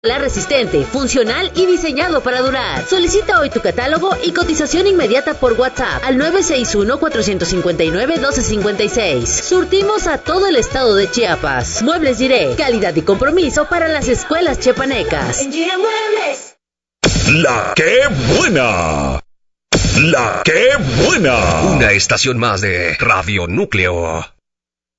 Resistente, funcional y diseñado para durar. Solicita hoy tu catálogo y cotización inmediata por WhatsApp al 961-459-1256. Surtimos a todo el estado de Chiapas. Muebles Direct, calidad y compromiso para las escuelas chiapanecas. ¡La que buena! ¡La que buena! Una estación más de Radio Núcleo.